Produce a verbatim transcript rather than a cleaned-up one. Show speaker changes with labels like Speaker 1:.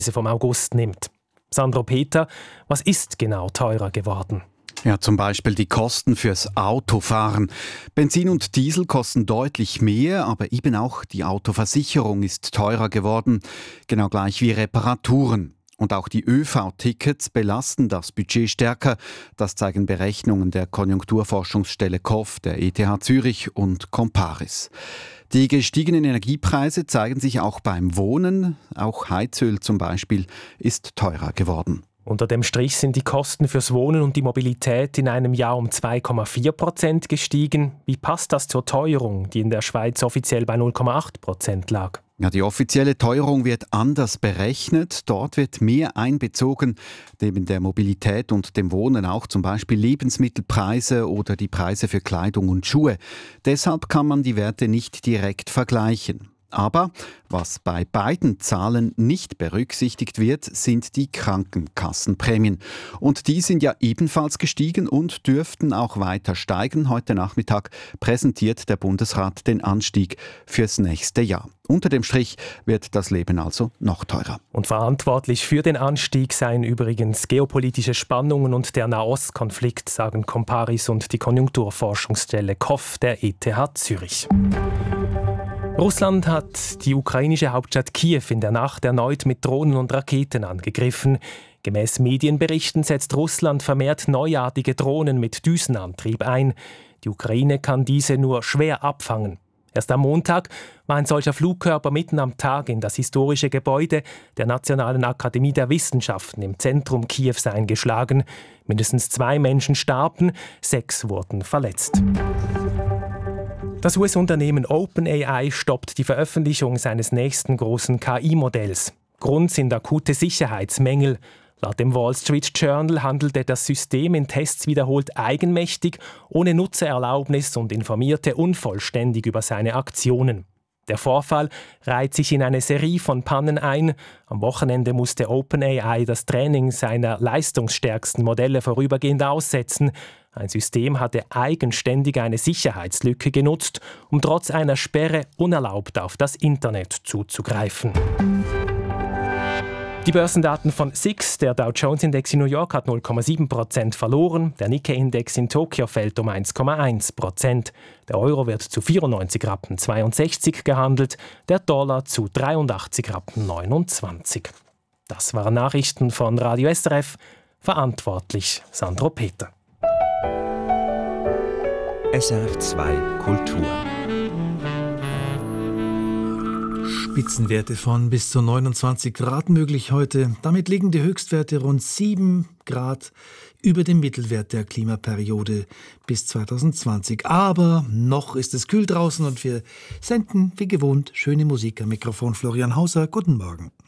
Speaker 1: vom August nimmt. Sandro Peter, was ist genau teurer geworden?
Speaker 2: Ja, zum Beispiel die Kosten fürs Autofahren. Benzin und Diesel kosten deutlich mehr, aber eben auch die Autoversicherung ist teurer geworden, genau gleich wie Reparaturen. Und auch die ÖV-Tickets belasten das Budget stärker. Das zeigen Berechnungen der Konjunkturforschungsstelle K O F, der E T H Zürich und Comparis. Die gestiegenen Energiepreise zeigen sich auch beim Wohnen. Auch Heizöl zum Beispiel ist teurer geworden.
Speaker 1: Unter dem Strich sind die Kosten fürs Wohnen und die Mobilität in einem Jahr um zwei Komma vier Prozent gestiegen. Wie passt das zur Teuerung, die in der Schweiz offiziell bei null Komma acht Prozent lag?
Speaker 2: Ja, die offizielle Teuerung wird anders berechnet. Dort wird mehr einbezogen, neben der Mobilität und dem Wohnen auch zum Beispiel Lebensmittelpreise oder die Preise für Kleidung und Schuhe. Deshalb kann man die Werte nicht direkt vergleichen. Aber was bei beiden Zahlen nicht berücksichtigt wird, sind die Krankenkassenprämien. Und die sind ja ebenfalls gestiegen und dürften auch weiter steigen. Heute Nachmittag präsentiert der Bundesrat den Anstieg fürs nächste Jahr. Unter dem Strich wird das Leben also noch teurer.
Speaker 1: Und verantwortlich für den Anstieg seien übrigens geopolitische Spannungen und der Nahostkonflikt, sagen Comparis und die Konjunkturforschungsstelle K O F der E T H Zürich. Russland hat die ukrainische Hauptstadt Kiew in der Nacht erneut mit Drohnen und Raketen angegriffen. Gemäß Medienberichten setzt Russland vermehrt neuartige Drohnen mit Düsenantrieb ein. Die Ukraine kann diese nur schwer abfangen. Erst am Montag war ein solcher Flugkörper mitten am Tag in das historische Gebäude der Nationalen Akademie der Wissenschaften im Zentrum Kiews eingeschlagen. Mindestens zwei Menschen starben, sechs wurden verletzt. Das U S-Unternehmen OpenAI stoppt die Veröffentlichung seines nächsten großen K I-Modells. Grund sind akute Sicherheitsmängel. Laut dem Wall Street Journal handelte das System in Tests wiederholt eigenmächtig, ohne Nutzererlaubnis und informierte unvollständig über seine Aktionen. Der Vorfall reiht sich in eine Serie von Pannen ein. Am Wochenende musste OpenAI das Training seiner leistungsstärksten Modelle vorübergehend aussetzen. Ein System hatte eigenständig eine Sicherheitslücke genutzt, um trotz einer Sperre unerlaubt auf das Internet zuzugreifen. Die Börsendaten von S I X, der Dow Jones Index in New York, hat null Komma sieben Prozent verloren, der Nikkei-Index in Tokio fällt um eins Komma eins Prozent. Der Euro wird zu vierundneunzig Rappen zweiundsechzig gehandelt, der Dollar zu dreiundachtzig Rappen neunundzwanzig. Das waren Nachrichten von Radio S R F, verantwortlich Sandro Peter.
Speaker 3: S R F zwei Kultur.
Speaker 4: Spitzenwerte von bis zu neunundzwanzig Grad möglich heute. Damit liegen die Höchstwerte rund sieben Grad über dem Mittelwert der Klimaperiode bis zweitausendzwanzig. Aber noch ist es kühl draußen und wir senden wie gewohnt schöne Musik. Am Mikrofon Florian Hauser. Guten Morgen.